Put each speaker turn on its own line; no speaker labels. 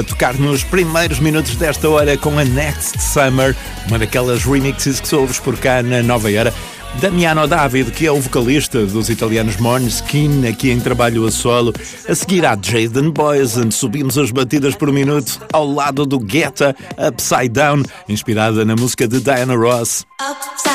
A tocar nos primeiros minutos desta hora com a Next Summer, uma daquelas remixes que ouves por cá na Nova Era. Damiano David, que é o vocalista dos italianos Måneskin, aqui em trabalho a solo. A seguir há Jaden Boysen, subimos as batidas por minuto ao lado do Guetta, Upside Down, inspirada na música de Diana Ross.